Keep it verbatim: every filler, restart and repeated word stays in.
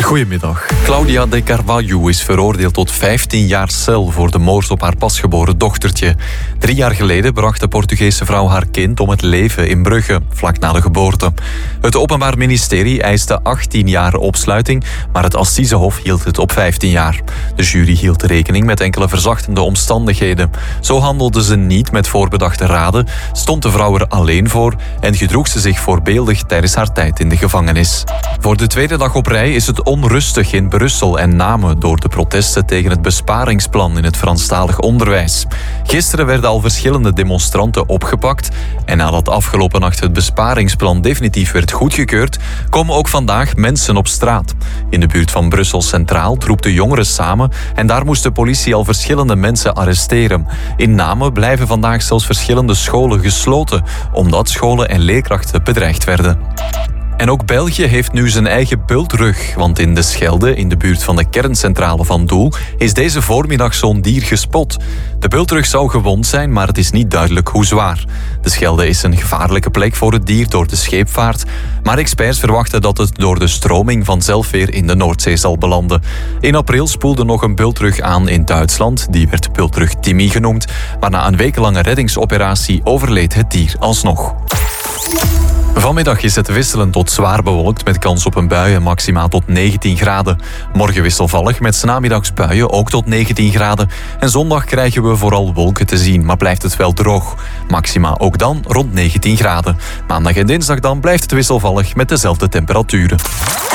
Goedemiddag. Claudia de Carvalho is veroordeeld tot vijftien jaar cel voor de moord op haar pasgeboren dochtertje. Drie jaar geleden bracht de Portugese vrouw haar kind om het leven in Brugge, vlak na de geboorte. Het Openbaar Ministerie eiste achttien jaar opsluiting, maar het Assisehof hield het op vijftien jaar. De jury hield rekening met enkele verzachtende omstandigheden. Zo handelde ze niet met voorbedachte raden, stond de vrouw er alleen voor en gedroeg ze zich voorbeeldig tijdens haar tijd in de gevangenis. Voor de tweede dag op rij is het onrustig in Brussel en Namen door de protesten tegen het besparingsplan in het Franstalig onderwijs. Gisteren werden al verschillende demonstranten opgepakt en nadat afgelopen nacht het besparingsplan definitief werd goedgekeurd, komen ook vandaag mensen op straat. In de buurt van Brussel Centraal troepten jongeren samen en daar moest de politie al verschillende mensen arresteren. In Namen blijven vandaag zelfs verschillende scholen gesloten, omdat scholen en leerkrachten bedreigd werden. En ook België heeft nu zijn eigen bultrug, want in de Schelde, in de buurt van de kerncentrale van Doel, is deze voormiddag zo'n dier gespot. De bultrug zou gewond zijn, maar het is niet duidelijk hoe zwaar. De Schelde is een gevaarlijke plek voor het dier door de scheepvaart, maar experts verwachten dat het door de stroming vanzelf weer in de Noordzee zal belanden. In april spoelde nog een bultrug aan in Duitsland, die werd bultrug Timmy genoemd, maar na een wekenlange reddingsoperatie overleed het dier alsnog. Vanmiddag is het wisselend tot zwaar bewolkt met kans op een bui en maxima tot negentien graden. Morgen wisselvallig met 's namiddags buien ook tot negentien graden. En zondag krijgen we vooral wolken te zien, maar blijft het wel droog. Maxima ook dan rond negentien graden. Maandag en dinsdag dan blijft het wisselvallig met dezelfde temperaturen.